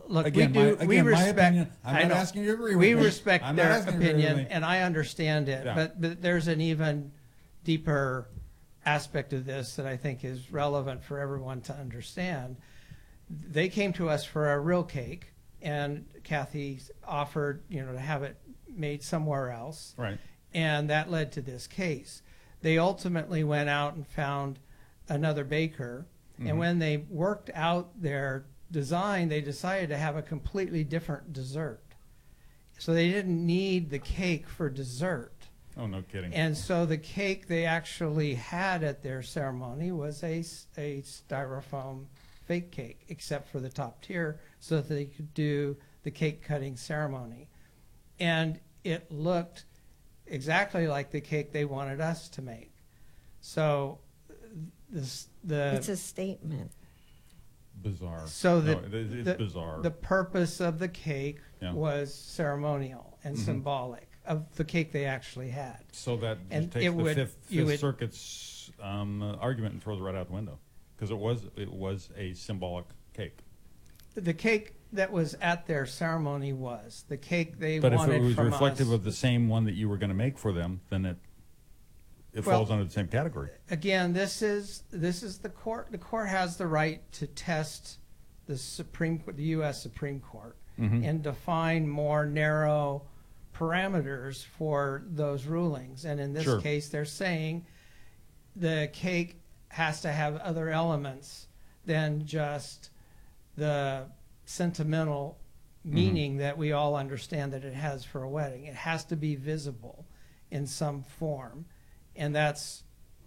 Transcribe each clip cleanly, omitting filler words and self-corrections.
look, Again, we respect. my opinion, I'm I not know. asking you to agree with We me. respect I'm not their asking you to agree with opinion, me. and I understand it. Yeah. But there's an even deeper aspect of this that I think is relevant for everyone to understand. They came to us for a real cake, and Kathy offered, to have it made somewhere else. Right. And that led to this case. They ultimately went out and found another baker, and when they worked out their design, they decided to have a completely different dessert. So they didn't need the cake for dessert. Oh, no kidding. And so the cake they actually had at their ceremony was a styrofoam fake cake, except for the top tier, so that they could do the cake cutting ceremony. And it looked exactly like the cake they wanted us to make. So it's a statement. Bizarre. So it's bizarre. The purpose of the cake was ceremonial and symbolic of the cake they actually had. So that And just takes it would- the you Fifth would- Circuit's argument and throws it right out the window, because it was a symbolic cake. The cake that was at their ceremony was the cake they But if wanted it was from reflective us. of the same one that you were going to make for them, then it Well, falls under the same category. Again, this is the court. The court has the right to test the U.S. Supreme Court and define more narrow parameters for those rulings. And in this Sure. case, they're saying the cake has to have other elements than just the sentimental meaning that we all understand that it has for a wedding. It has to be visible in some form. And that's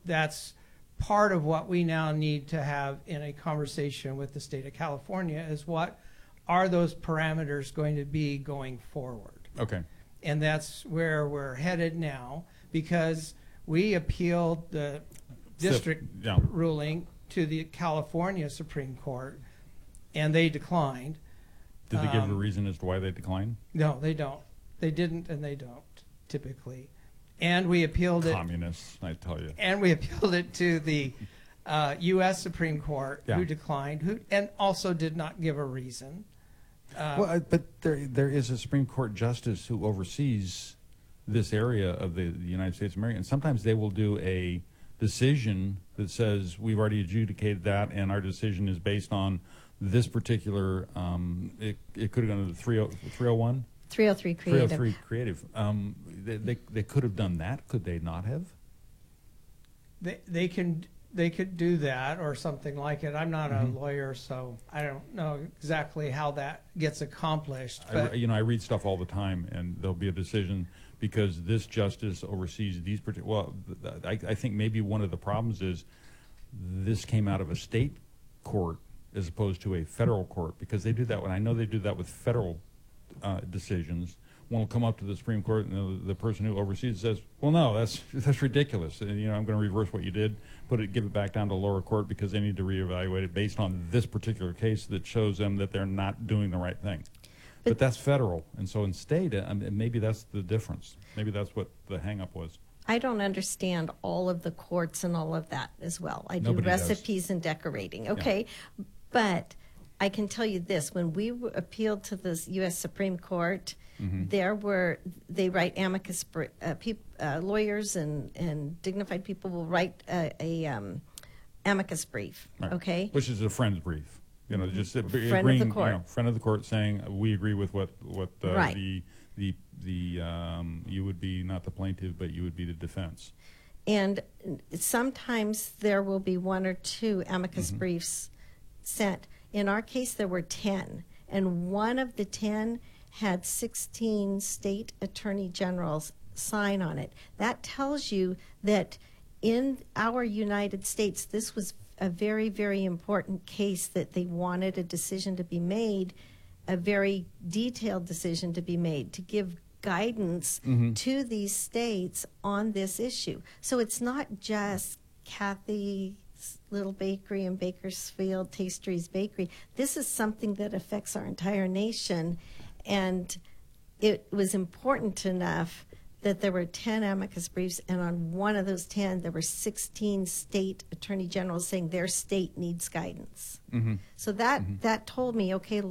part of what we now need to have in a conversation with the state of California is what are those parameters going to be going forward? Okay. And that's where we're headed now, because we appealed the district ruling to the California Supreme Court, and they declined. Did they give a reason as to why they declined? No, they don't. They didn't, and they don't, typically. And we appealed it. Communists, I tell you. And we appealed it to the U.S. Supreme Court, who declined, and also did not give a reason. But there is a Supreme Court justice who oversees this area of the United States of America, and sometimes they will do a decision that says we've already adjudicated that, and our decision is based on this particular. It could have gone to the 301. 303 Creative. 303 Creative. They could have done that. Could they not have? They could do that or something like it. I'm not a lawyer, so I don't know exactly how that gets accomplished. But I read stuff all the time, and there'll be a decision because this justice oversees these particular. Well, I think maybe one of the problems is this came out of a state court as opposed to a federal court, because they do that. I know they do that with federal decisions. One will come up to the Supreme Court, and the person who oversees it says, "Well, no, that's ridiculous. And, I'm going to reverse what you did, give it back down to lower court because they need to reevaluate it based on this particular case that shows them that they're not doing the right thing." But that's federal, and so in state, maybe that's the difference. Maybe that's what the hang-up was. I don't understand all of the courts and all of that as well. I do Nobody recipes and decorating. Okay, but I can tell you this: when we appealed to the U.S. Supreme Court, they write amicus lawyers and dignified people will write a amicus brief. Right. Okay, which is a friend's brief. Just friend of the court. Friend of the court saying we agree with what right. You would be not the plaintiff, but you would be the defense. And sometimes there will be one or two amicus briefs sent. In our case, there were 10, and one of the 10 had 16 state attorney generals sign on it. That tells you that in our United States, this was a very, very important case that they wanted a decision to be made, a very detailed decision to be made, to give guidance to these states on this issue. So it's not just Kathy's little bakery in Bakersfield, Tasteries Bakery. This is something that affects our entire nation, and it was important enough that there were 10 amicus briefs, and on one of those 10, there were 16 state attorney generals saying their state needs guidance. So that told me, okay,